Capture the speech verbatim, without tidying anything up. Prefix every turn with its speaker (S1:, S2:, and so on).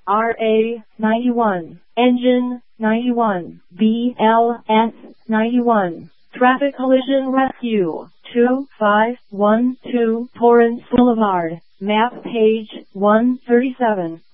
S1: R A ninety-one, Engine ninety-one, B L S ninety-one. Traffic Collision Rescue, two five one two Torrance Boulevard, map page one thirty-seven.